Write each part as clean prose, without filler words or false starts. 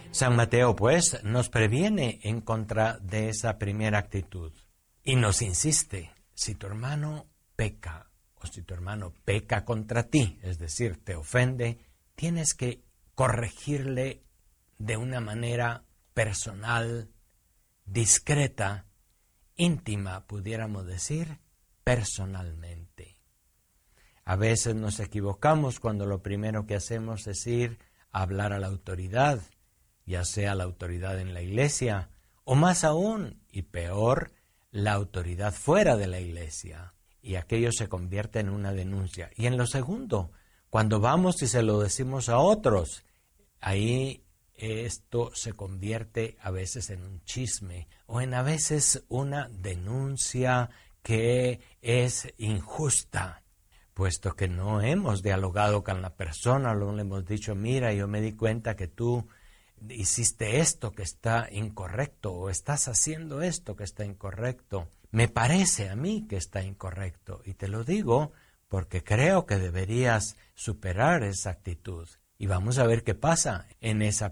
San Mateo, pues, nos previene en contra de esa primera actitud y nos insiste, si tu hermano peca o si tu hermano peca contra ti, es decir, te ofende, tienes que corregirle de una manera personal, discreta, íntima, pudiéramos decir, personalmente. A veces nos equivocamos cuando lo primero que hacemos es ir a hablar a la autoridad, ya sea la autoridad en la iglesia, o más aún, y peor, la autoridad fuera de la iglesia. Y aquello se convierte en una denuncia. Y en lo segundo, cuando vamos y se lo decimos a otros, ahí esto se convierte a veces en un chisme o en a veces una denuncia que es injusta, puesto que no hemos dialogado con la persona, no le hemos dicho, mira, yo me di cuenta que tú hiciste esto que está incorrecto o estás haciendo esto que está incorrecto. Me parece a mí que está incorrecto y te lo digo porque creo que deberías superar esa actitud. Y vamos a ver qué pasa en ese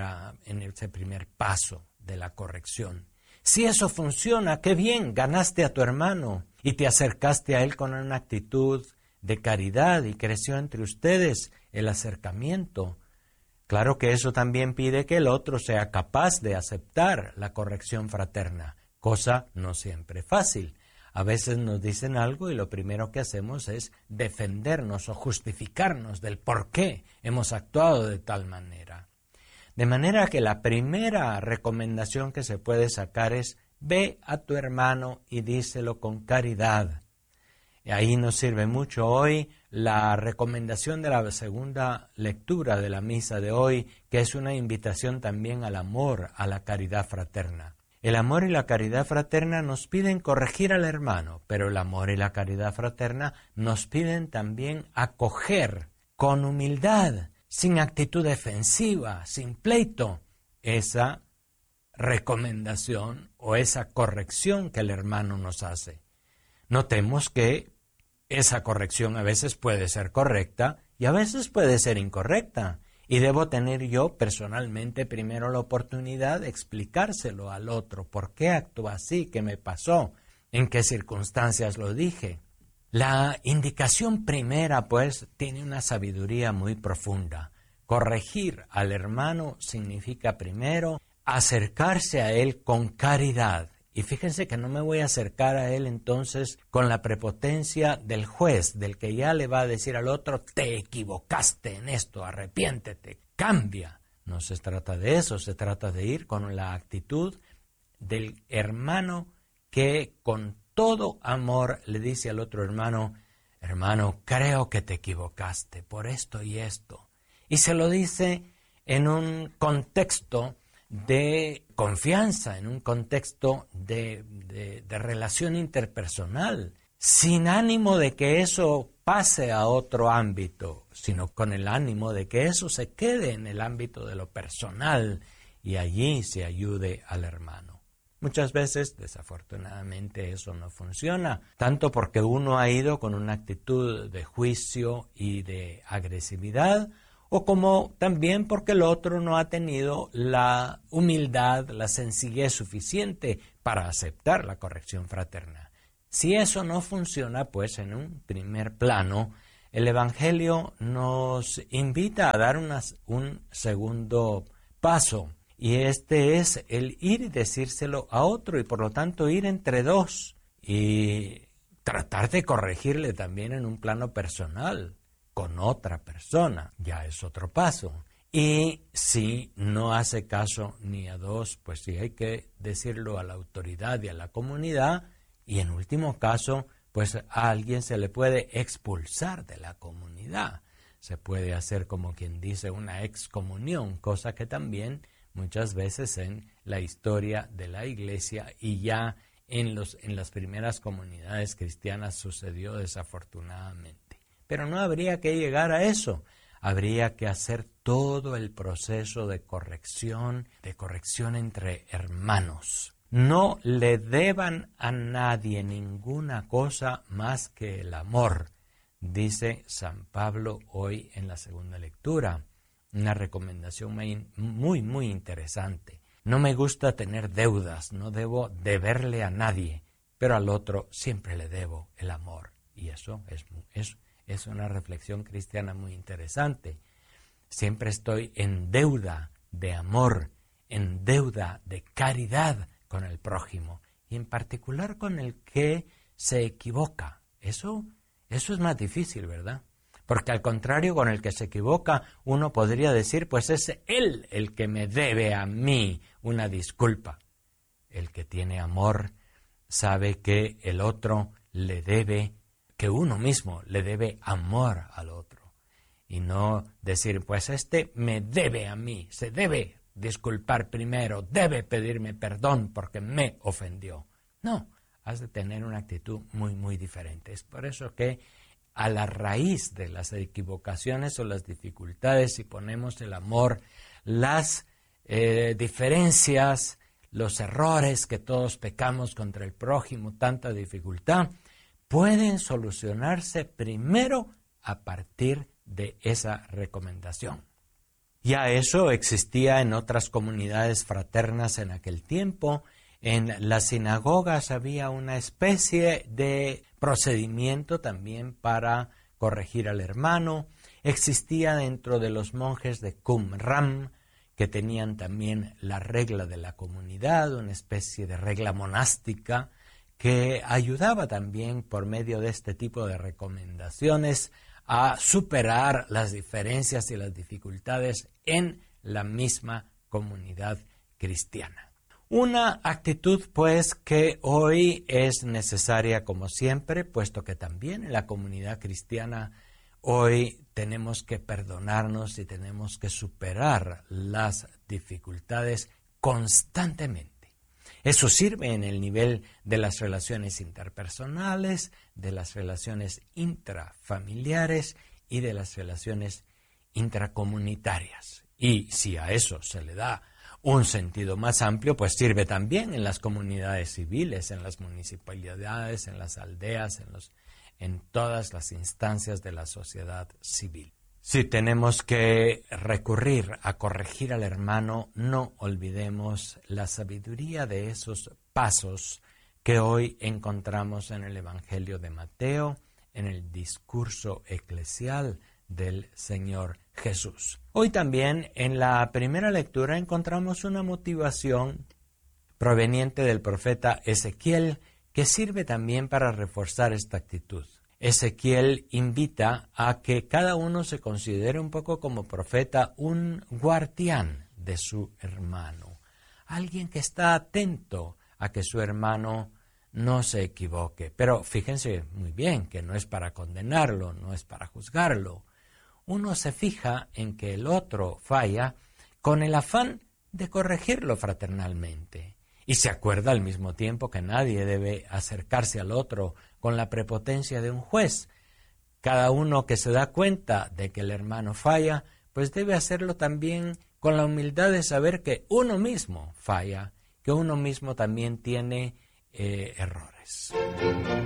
primer paso de la corrección. Si eso funciona, qué bien, ganaste a tu hermano y te acercaste a él con una actitud de caridad y creció entre ustedes el acercamiento. Claro que eso también pide que el otro sea capaz de aceptar la corrección fraterna, cosa no siempre fácil. A veces nos dicen algo y lo primero que hacemos es defendernos o justificarnos del por qué hemos actuado de tal manera. De manera que la primera recomendación que se puede sacar es ve a tu hermano y díselo con caridad. Y ahí nos sirve mucho hoy la recomendación de la segunda lectura de la misa de hoy, que es una invitación también al amor, a la caridad fraterna. El amor y la caridad fraterna nos piden corregir al hermano, pero el amor y la caridad fraterna nos piden también acoger con humildad, sin actitud defensiva, sin pleito, esa recomendación o esa corrección que el hermano nos hace. Notemos que esa corrección a veces puede ser correcta y a veces puede ser incorrecta. Y debo tener yo personalmente primero la oportunidad de explicárselo al otro. ¿Por qué actúa así? ¿Qué me pasó? ¿En qué circunstancias lo dije? La indicación primera, pues, tiene una sabiduría muy profunda. Corregir al hermano significa primero acercarse a él con caridad. Y fíjense que no me voy a acercar a él entonces con la prepotencia del juez, del que ya le va a decir al otro, te equivocaste en esto, arrepiéntete, cambia. No se trata de eso, se trata de ir con la actitud del hermano que con todo amor le dice al otro hermano, hermano, creo que te equivocaste por esto y esto. Y se lo dice en un contexto de confianza, en un contexto de relación interpersonal, sin ánimo de que eso pase a otro ámbito, sino con el ánimo de que eso se quede en el ámbito de lo personal y allí se ayude al hermano. Muchas veces, desafortunadamente, eso no funciona, tanto porque uno ha ido con una actitud de juicio y de agresividad, o como también porque el otro no ha tenido la humildad, la sencillez suficiente para aceptar la corrección fraterna. Si eso no funciona, pues en un primer plano, el Evangelio nos invita a dar un segundo paso, y este es el ir y decírselo a otro, y por lo tanto ir entre dos, y tratar de corregirle también en un plano personal, con otra persona, ya es otro paso. Y si no hace caso ni a dos, pues sí hay que decirlo a la autoridad y a la comunidad, y en último caso, pues a alguien se le puede expulsar de la comunidad. Se puede hacer, como quien dice, una excomunión, cosa que también muchas veces en la historia de la Iglesia y ya en las primeras comunidades cristianas sucedió desafortunadamente. Pero no habría que llegar a eso. Habría que hacer todo el proceso de corrección entre hermanos. No le deban a nadie ninguna cosa más que el amor, dice San Pablo hoy en la segunda lectura. una recomendación muy, muy interesante. No me gusta tener deudas, no debo deberle a nadie, pero al otro siempre le debo el amor. Y eso es una reflexión cristiana muy interesante. Siempre estoy en deuda de amor, en deuda de caridad con el prójimo, y en particular con el que se equivoca. Eso es más difícil, ¿verdad? Porque al contrario, con el que se equivoca, uno podría decir, pues es él el que me debe a mí una disculpa. El que tiene amor sabe que el otro le debe, que uno mismo le debe amor al otro. Y no decir, pues este me debe a mí, se debe disculpar primero, debe pedirme perdón porque me ofendió. No, has de tener una actitud muy, muy diferente. Es por eso que a la raíz de las equivocaciones o las dificultades, si ponemos el amor, las diferencias, los errores que todos pecamos contra el prójimo, tanta dificultad, pueden solucionarse primero a partir de esa recomendación. Ya eso existía en otras comunidades fraternas en aquel tiempo. En las sinagogas había una especie de procedimiento también para corregir al hermano. Existía dentro de los monjes de Qumran, que tenían también la regla de la comunidad, una especie de regla monástica, que ayudaba también por medio de este tipo de recomendaciones a superar las diferencias y las dificultades en la misma comunidad cristiana. Una actitud, pues, que hoy es necesaria como siempre, puesto que también en la comunidad cristiana hoy tenemos que perdonarnos y tenemos que superar las dificultades constantemente. Eso sirve en el nivel de las relaciones interpersonales, de las relaciones intrafamiliares y de las relaciones intracomunitarias. Y si a eso se le da un sentido más amplio, pues sirve también en las comunidades civiles, en las municipalidades, en las aldeas, en todas las instancias de la sociedad civil. Si tenemos que recurrir a corregir al hermano, no olvidemos la sabiduría de esos pasos que hoy encontramos en el Evangelio de Mateo, en el discurso eclesial del Señor Jesús. Hoy también en la primera lectura encontramos una motivación proveniente del profeta Ezequiel que sirve también para reforzar esta actitud. Ezequiel invita a que cada uno se considere un poco como profeta, un guardián de su hermano, alguien que está atento a que su hermano no se equivoque. Pero fíjense muy bien que no es para condenarlo, no es para juzgarlo. Uno se fija en que el otro falla con el afán de corregirlo fraternalmente. Y se acuerda al mismo tiempo que nadie debe acercarse al otro con la prepotencia de un juez. Cada uno que se da cuenta de que el hermano falla, pues debe hacerlo también con la humildad de saber que uno mismo falla, que uno mismo también tiene errores.